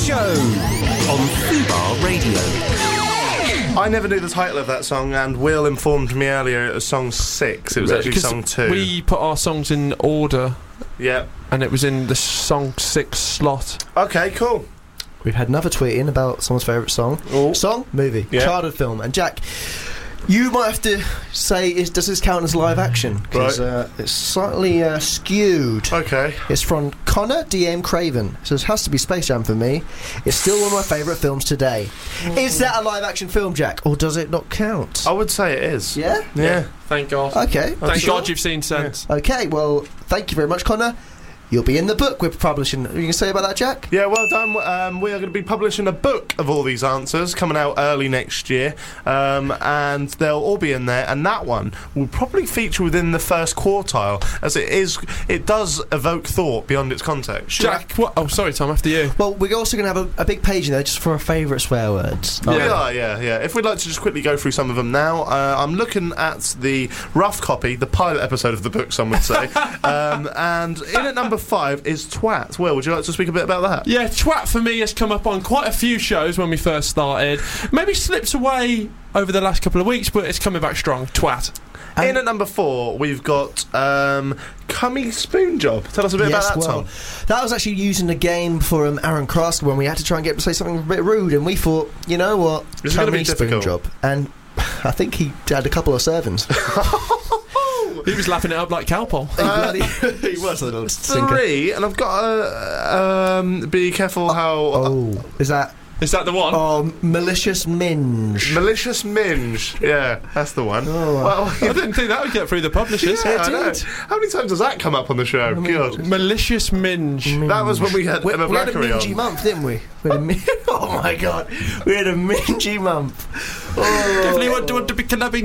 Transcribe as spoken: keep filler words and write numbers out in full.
Show on Fubar Radio. I never knew the title of that song, and Will informed me earlier it was song six. It was actually song two. We put our songs in order. Yeah. And it was in the song six slot. Okay, cool. We've had another tweet in about someone's favourite song. Ooh. Song? Movie. Yeah. Childhood film. And Jack, you might have to say, is, does this count as live action? Because Right. uh, it's slightly uh, skewed. Okay. It's from Connor D M Craven. So it has to be Space Jam for me. It's still one of my favourite films today. Is that a live action film, Jack? Or does it not count? I would say it is. Yeah? Yeah. Thank God. Okay. Thank sure. God you've seen Sense. Okay, well, thank you very much, Connor. You'll be in the book we're publishing. What are you going to say about that, Jack? Yeah, well done. Um, we are going to be publishing a book of all these answers coming out early next year, um, and they'll all be in there. And that one will probably feature within the first quartile, as it is. It does evoke thought beyond its context. Jack, what? Oh, sorry, Tom. After you. Well, we're also going to have a, a big page in there just for our favourite swear words. Yeah. Yeah. We are, yeah, yeah. If we'd like to just quickly go through some of them now, uh, I'm looking at the rough copy, the pilot episode of the book, some would say, um, and in at number five is twat. Will, would you like to speak a bit about that? Yeah, twat for me has come up on quite a few shows when we first started. Maybe slipped away over the last couple of weeks, but it's coming back strong. Twat. In at number four, we've got um, Cummy Spoon Job. Tell us a bit Yes, about that, well, Tom. that was actually using a game for um, Aaron Krasker when we had to try and get him to say something a bit rude, and we thought, you know what, This is gonna be Cummy Spoon difficult. Job. And I think he had a couple of servants. He was lapping it up like Calpol. Uh, he was a little stinker. Three, and I've got to um, be careful how... Oh, is that... Is that the one? Oh, Malicious Minge. Malicious Minge. Yeah, that's the one. Oh, well, I didn't think that would get through the publishers. yeah, it I know. did. How many times does that come up on the show? God. Malicious Minge. That was when we had we, Emma we had a Blackery mingy on. month, didn't we? we had a min- oh my god, we had a mingy month. Oh. Definitely want to, want to be clubbing